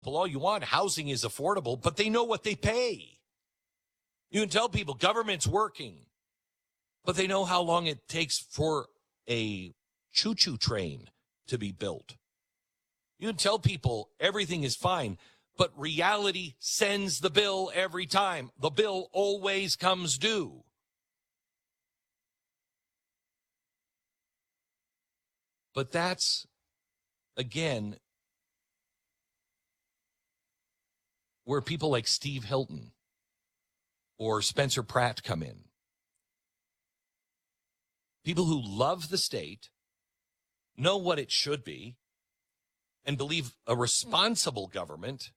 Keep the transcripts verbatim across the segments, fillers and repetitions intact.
all you want. Housing is affordable, but they know what they pay. You can tell people government's working, but they know how long it takes for a choo-choo train to be built. You can tell people everything is fine, but reality sends the bill every time. The bill always comes due. But that's, again, where people like Steve Hilton or Spencer Pratt come in. People who love the state, know what it should be, and believe a responsible government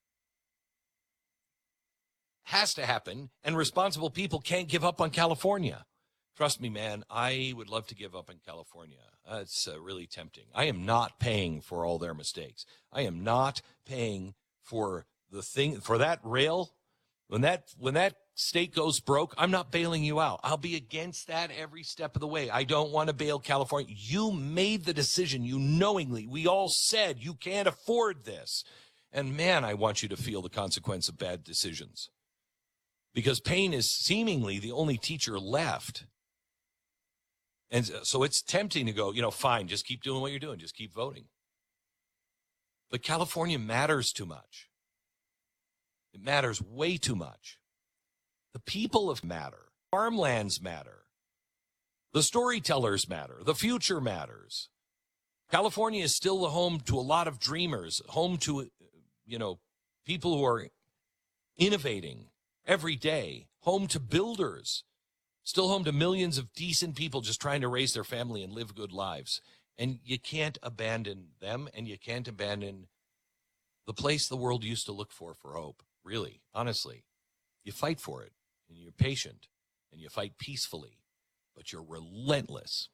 has to happen, and responsible people can't give up on California. Trust me, man, I would love to give up on California. Uh, it's uh, really tempting. I am not paying for all their mistakes. I am not paying for the thing, for that rail. When that when that state goes broke, I'm not bailing you out. I'll be against that every step of the way. I don't want to bail California. You made the decision. You knowingly. We all said you can't afford this. And, man, I want you to feel the consequence of bad decisions. Because pain is seemingly the only teacher left. And so it's tempting to go, you know, fine, just keep doing what you're doing. Just keep voting. But California matters too much. It matters way too much. The people of matter. Farmlands matter. The storytellers matter. The future matters. California is still the home to a lot of dreamers, home to, you know, people who are innovating every day, home to builders, still home to millions of decent people just trying to raise their family and live good lives. And you can't abandon them, and you can't abandon the place the world used to look for for hope. Really, honestly, you fight for it, and you're patient, and you fight peacefully, but you're relentless.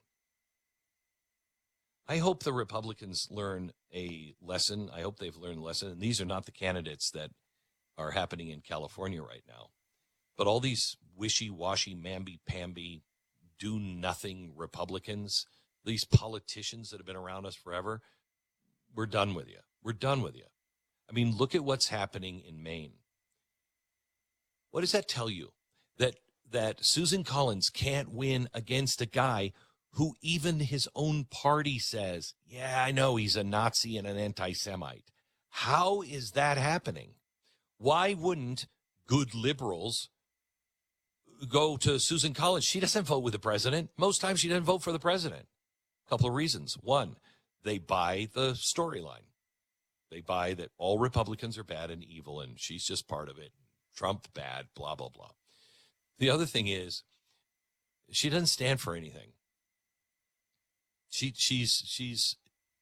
I hope the Republicans learn a lesson. I hope they've learned a lesson, and these are not the candidates that are happening in California right now. But all these wishy-washy, mamby-pamby, do-nothing Republicans, these politicians that have been around us forever, we're done with you. We're done with you. I mean, look at what's happening in Maine. What does that tell you? That that Susan Collins can't win against a guy who even his own party says, yeah, I know he's a Nazi and an anti-Semite. How is that happening? Why wouldn't good liberals go to Susan Collins? She doesn't vote with the president. Most times she doesn't vote for the president. A couple of reasons. One, they buy the storyline. They buy that all Republicans are bad and evil, and she's just part of it. Trump bad, blah, blah, blah. The other thing is, she doesn't stand for anything. She she's she's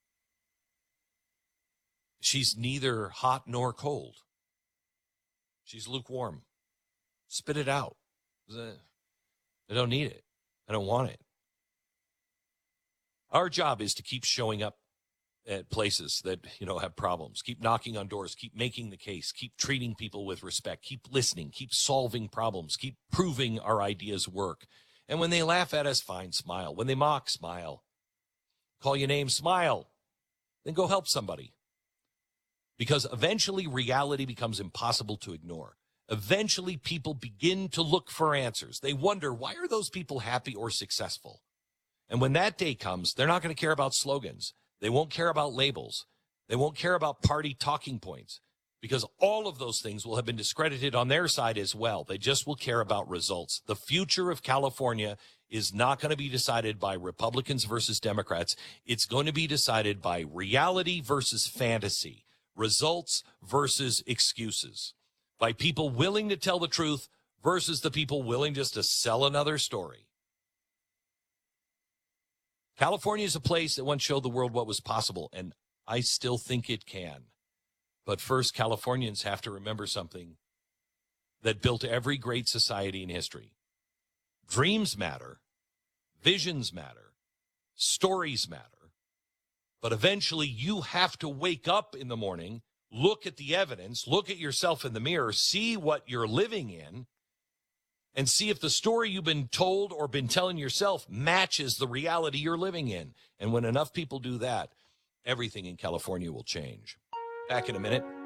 she's neither hot nor cold. She's lukewarm. Spit it out. I don't need it. I don't want it. Our job is to keep showing up at places that, you know, have problems. Keep knocking on doors. Keep making the case. Keep treating people with respect. Keep listening. Keep solving problems. Keep proving our ideas work. And when they laugh at us, fine, smile. When they mock, smile. Call your name, smile. Then go help somebody. Because eventually reality becomes impossible to ignore. Eventually people begin to look for answers. They wonder, why are those people happy or successful? And when that day comes, they're not going to care about slogans. They won't care about labels. They won't care about party talking points, because all of those things will have been discredited on their side as well. They just will care about results. The future of California is not going to be decided by Republicans versus Democrats. It's going to be decided by reality versus fantasy, results versus excuses, by people willing to tell the truth versus the people willing just to sell another story. California is a place that once showed the world what was possible, and I still think it can. But first, Californians have to remember something that built every great society in history. Dreams matter, visions matter, stories matter, but eventually you have to wake up in the morning, look at the evidence, look at yourself in the mirror, see what you're living in, and see if the story you've been told or been telling yourself matches the reality you're living in. And when enough people do that, everything in California will change. Back in a minute.